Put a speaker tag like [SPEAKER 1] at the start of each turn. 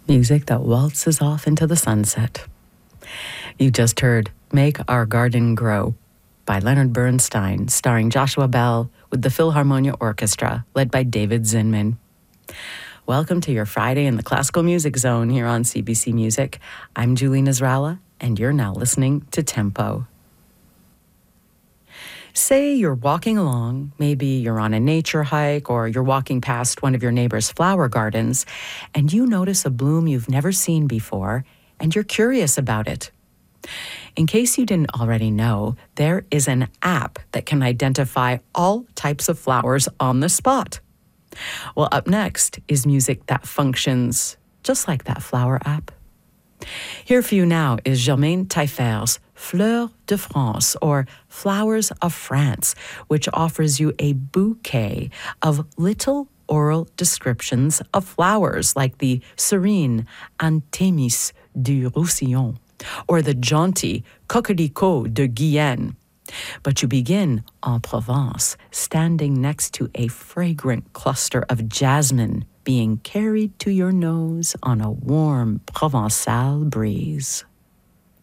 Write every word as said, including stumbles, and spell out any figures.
[SPEAKER 1] music that waltzes off into the sunset. You just heard Make Our Garden Grow by Leonard Bernstein, starring Joshua Bell with the Philharmonia Orchestra, led by David Zinman. Welcome to your Friday in the Classical Music Zone here on C B C Music. I'm Julie Nasrallah, and you're now listening to Tempo. Say you're walking along, maybe you're on a nature hike or you're walking past one of your neighbor's flower gardens, and you notice a bloom you've never seen before, and you're curious about it. In case you didn't already know, there is an app that can identify all types of flowers on the spot. Well, up next is music that functions just like that flower app. Here for you now is Germaine Taillefer's Fleurs de France, or Flowers of France, which offers you a bouquet of little oral descriptions of flowers like the Serene Anthémis du Roussillon, or the jaunty Coquelicot de Guyenne. But you begin en Provence, standing next to a fragrant cluster of jasmine being carried to your nose on a warm Provençal breeze.